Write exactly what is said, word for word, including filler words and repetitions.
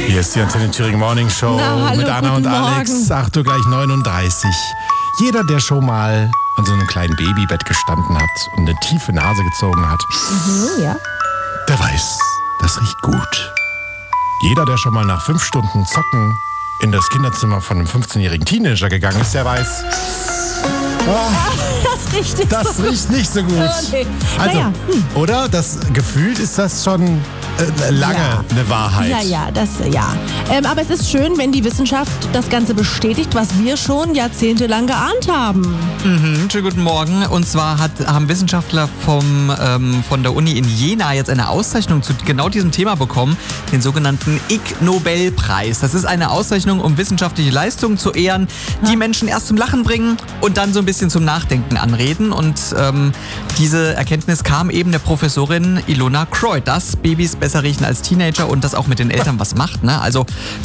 Hier ist die Antenne Thüringen Morning Show Na, hallo, mit Anna und guten Alex. Morgen. acht Uhr gleich neununddreißig. Jeder, der schon mal an so einem kleinen Babybett gestanden hat und eine tiefe Nase gezogen hat, Mhm, ja. der weiß, das riecht gut. Jeder, der schon mal nach fünf Stunden Zocken in das Kinderzimmer von einem fünfzehnjährigen Teenager gegangen ist, der weiß, Das riecht nicht das so riecht nicht so gut. Oh, nee. Also, Naja, hm. oder? Das gefühlt ist das schon äh, lange Ja. eine Wahrheit. Ja, ja, das, ja. Ähm, aber es ist schön, wenn die Wissenschaft das Ganze bestätigt, was wir schon jahrzehntelang geahnt haben. Mhm, schönen guten Morgen. Und zwar hat, haben Wissenschaftler vom, ähm, von der Uni in Jena jetzt eine Auszeichnung zu genau diesem Thema bekommen, den sogenannten Ig Nobelpreis. Das ist eine Auszeichnung, um wissenschaftliche Leistungen zu ehren, die Menschen erst zum Lachen bringen und dann so ein bisschen zum Nachdenken anreden. Und ähm, diese Erkenntnis kam eben der Professorin Ilona Croyd, dass Babys besser riechen als Teenager und das auch mit den Eltern was macht. Ne? Also